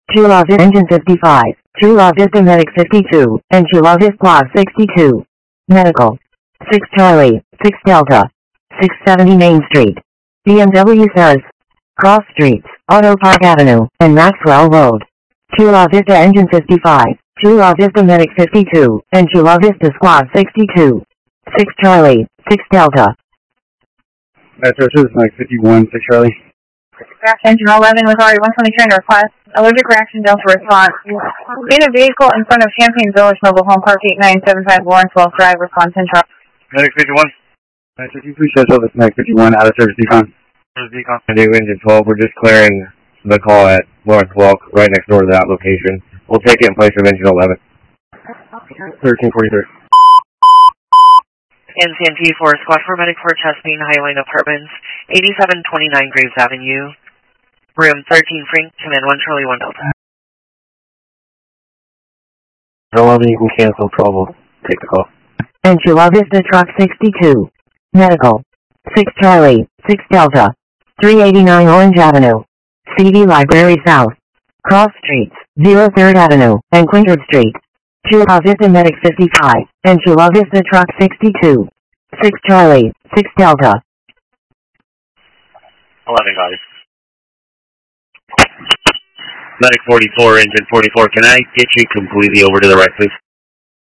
Chula Vista Engine 55, Chula Vista Medic 52, and Chula Vista Quad 62. Medical. 6 Charlie, 6 Delta. 670 Main Street. BMW Says. Cross Streets, Auto Park Avenue, and Maxwell Road. Chula Vista Engine 55, Chula Vista Medic 52, and Chula Vista Squad 62. 6 Charlie, 6 Delta. Metro Service Medic 51, 6 Charlie. Engine 11 with RE-120 train request. Allergic reaction Delta response. In a vehicle in front of Champaign Village Mobile Home Park 8975 Lawrence Wells Drive, response 10 Charlie. Medic 51. Metro 2 Show Service Medic 51, out of service decon. Service decon. New Engine 12, we're just clearing the call at Lawrence Wells, right next door to that location. We'll take it in place of Engine 11. 1343. NCNT for Squad 4 Medic for Chesapeake Highline Apartments, 8729 Graves Avenue, room 13 Frank, command 1 Charlie 1 Delta. 11, you can cancel 12, we'll take the call. And Chula Vista Truck 62. Medical. 6 Charlie, 6 Delta. 389 Orange Avenue. CD Library South. Cross Streets, 03rd Avenue, and Quintard Street. Chula Vista Medic 55, and Chula Vista Truck 62. 6 Charlie, 6 Delta. 11, guys. Medic 44, Engine 44, can I get you completely over to the right, please?